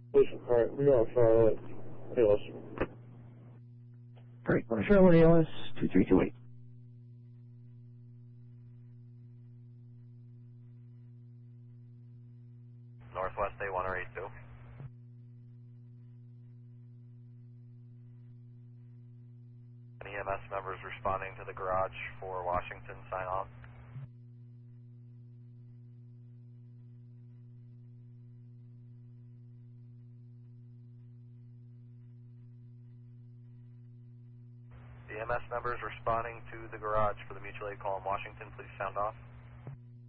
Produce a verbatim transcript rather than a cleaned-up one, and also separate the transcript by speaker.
Speaker 1: Listen, alright, we got Charlotte. Hey, listen.
Speaker 2: Alright, one Charlotte A L S, two three two eight.
Speaker 3: Northwest A one or A two. E M S members responding to the garage for Washington, sign off. E M S members responding to the garage for the mutual aid call in Washington, please sound off.